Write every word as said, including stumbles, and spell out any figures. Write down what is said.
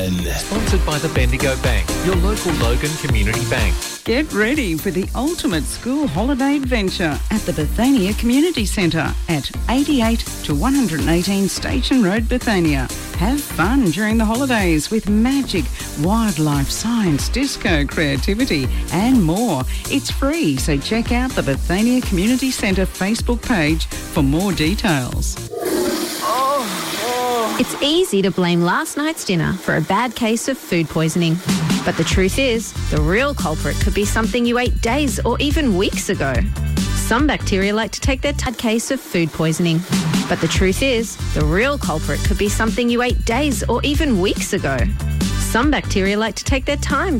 Logan. Sponsored by the Bendigo Bank, your local Logan Community Bank. Get ready for the ultimate school holiday adventure at the Bethania Community Centre at eighty-eight to one eighteen Station Road, Bethania. Have fun during the holidays with magic, wildlife, science, disco, creativity and more. It's free, so check out the Bethania Community Centre Facebook page for more details. It's easy to blame last night's dinner for a bad case of food poisoning. But the truth is, the real culprit could be something you ate days or even weeks ago. Some bacteria like to take their bad case of food poisoning. But the truth is, the real culprit could be something you ate days or even weeks ago. Some bacteria like to take their time